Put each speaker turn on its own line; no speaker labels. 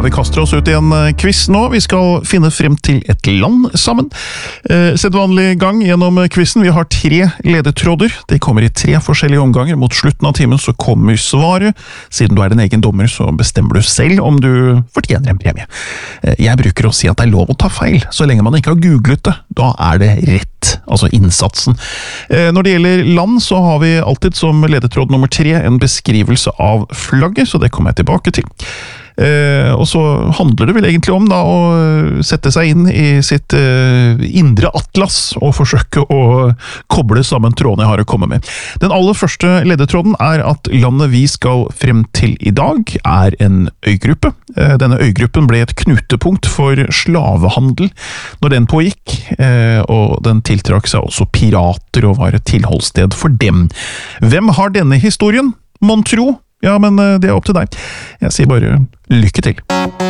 vi kaster oss ut i en quiz nå. Vi skal finne frem til et land sammen. Sedvanlig gang gjennom quizen. Vi har 3 ledetråder. De kommer i 3 forskjellige omganger. Mot slutten av timen så kommer svaret. Siden du er din egen dommer, så bestemmer du selv om du fortjener en premie. Jeg bruker å si at det er lov å ta feil, så lenge man ikke har googlet det. Da er det rett, altså innsatsen. Når det gjelder land, så har vi alltid som ledetråd nummer 3 en beskrivelse av flagget, så det kommer jeg tilbake til. Og så handler det vel egentlig om da, å sette seg inn i sitt indre atlas og forsøke å koble sammen trådene jeg har å komme med. Den aller første ledetråden er at landet vi skal frem til i dag er en øygruppe. Denne øygruppen ble et knutepunkt for slavehandel når den pågikk, og den tiltrakk seg også pirater og var et tilholdssted for dem. Hvem har denne historien? Mon tro? Ja, men det er opp til deg. Jeg sier bare lykke til.